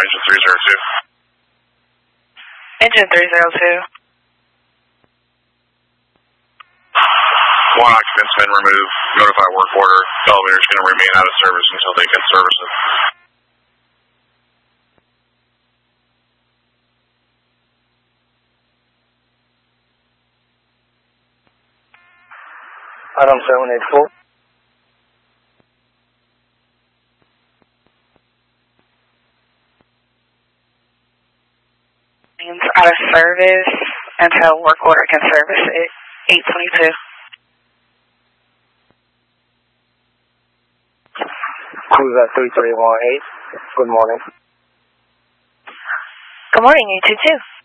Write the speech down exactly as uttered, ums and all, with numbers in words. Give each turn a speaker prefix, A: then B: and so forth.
A: engine three zero two.
B: Engine three zero two.
A: One occupant's been removed. Notify work order. The elevator's going to remain out of service until they can service it.
C: Item seven eight four.
B: Out of service until work order can service it. eight twenty-two.
C: Cruiser three three one eight. Good morning.
B: Good morning, eight two two.